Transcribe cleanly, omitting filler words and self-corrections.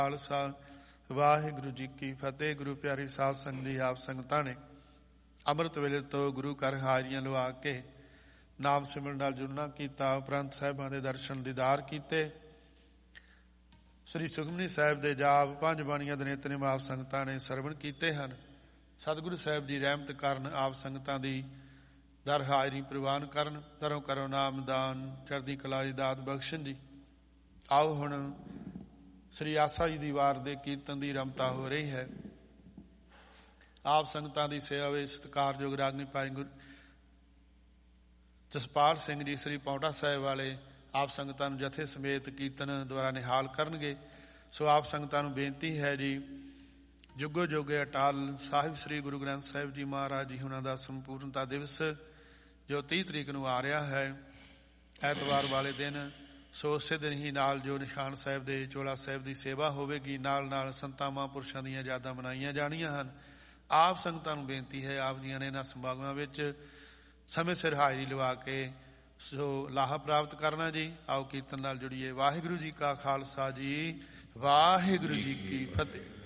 ਖਾਲਸਾ ਵਾਹਿਗੁਰੂ ਜੀ ਕੀ ਫਤਿਹ। ਗੁਰੂ ਪਿਆਰੀ ਸਾਧ ਸੰਗਤ ਜੀ, ਆਪ ਸੰਗਤਾਂ ਨੇ ਅੰਮ੍ਰਿਤ ਵੇਲੇ ਤੋਂ ਗੁਰੂ ਘਰ ਹਾਜ਼ਰੀਆਂ ਲਵਾ ਕੇ ਨਾਮ ਸਿਮਰਨ ਨਾਲ ਜੁੜਨਾ ਕੀਤਾ। ਉਪਰੰਤ ਸਾਹਿਬਾਂ ਦੇ ਦਰਸ਼ਨ ਦੀਦਾਰ ਕੀਤੇ। ਸ੍ਰੀ ਸੁਖਮਨੀ ਸਾਹਿਬ ਦੇ ਜਾਪ, ਪੰਜ ਬਾਣੀਆਂ ਦੇ ਨਿਤਨੇਮ ਆਪ ਸੰਗਤਾਂ ਨੇ ਸਰਵਣ ਕੀਤੇ ਹਨ। ਸਤਿਗੁਰੂ ਸਾਹਿਬ ਦੀ ਰਹਿਮਤ ਕਾਰਨ ਆਪ ਸੰਗਤਾਂ ਦੀ ਦਰ ਹਾਜ਼ਰੀ ਪ੍ਰਵਾਨ ਕਰਨ। ਦਰੋਂ ਕਰੋ ਨਾਮਦਾਨ, ਚੜ੍ਹਦੀ ਕਲਾ ਦੀ ਦਾਤ ਬਖਸ਼ਣ ਜੀ। ਆਓ ਹੁਣ ਸ੍ਰੀ ਆਸਾ ਜੀ ਦੀ ਵਾਰ ਦੇ ਕੀਰਤਨ ਦੀ ਰਮਤਾ ਹੋ ਰਹੀ ਹੈ। ਆਪ ਸੰਗਤਾਂ ਦੀ ਸੇਵਾ ਵਿੱਚ ਸਤਿਕਾਰਯੋਗ ਰਾਗਨੀ ਭਾਈ ਗੁਰੂ ਜਸਪਾਲ ਸਿੰਘ ਜੀ ਸ੍ਰੀ ਪੌਂਟਾ ਸਾਹਿਬ ਵਾਲੇ ਆਪ ਸੰਗਤਾਂ ਨੂੰ ਜਥੇ ਸਮੇਤ ਕੀਰਤਨ ਦੁਆਰਾ ਨਿਹਾਲ ਕਰਨਗੇ। ਸੋ ਆਪ ਸੰਗਤਾਂ ਨੂੰ ਬੇਨਤੀ ਹੈ ਜੀ, ਜੁਗੋ ਜੋਗੇ ਅਟਾਲ ਸਾਹਿਬ ਸ੍ਰੀ ਗੁਰੂ ਗ੍ਰੰਥ ਸਾਹਿਬ ਜੀ ਮਹਾਰਾਜ ਜੀ ਉਹਨਾਂ ਦਾ ਸੰਪੂਰਨਤਾ ਦਿਵਸ ਜੋ 30 ਤਰੀਕ ਨੂੰ ਆ ਰਿਹਾ ਹੈ, ਐਤਵਾਰ ਵਾਲੇ ਦਿਨ। ਸੋ ਉਸੇ ਦਿਨ ਹੀ ਨਾਲ ਜੋ ਨਿਸ਼ਾਨ ਸਾਹਿਬ ਦੇ ਚੋਲਾ ਸਾਹਿਬ ਦੀ ਸੇਵਾ ਹੋਵੇਗੀ, ਨਾਲ ਨਾਲ ਸੰਤਾਂ ਮਹਾਂਪੁਰਸ਼ਾਂ ਦੀਆਂ ਯਾਦਾਂ ਮਨਾਈਆਂ ਜਾਣੀਆਂ ਹਨ। ਆਪ ਸੰਗਤਾਂ ਨੂੰ ਬੇਨਤੀ ਹੈ, ਆਪ ਦੀਆਂ ਨੇ ਇਹਨਾਂ ਸਮਾਗਮਾਂ ਵਿੱਚ ਸਮੇਂ ਸਿਰ ਹਾਜ਼ਰੀ ਲਵਾ ਕੇ ਸੋ ਲਾਹਾ ਪ੍ਰਾਪਤ ਕਰਨਾ ਜੀ। ਆਓ ਕੀਰਤਨ ਨਾਲ ਜੁੜੀਏ। ਵਾਹਿਗੁਰੂ ਜੀ ਕਾ ਖਾਲਸਾ ਜੀ, ਵਾਹਿਗੁਰੂ ਜੀ ਕੀ ਫਤਿਹ।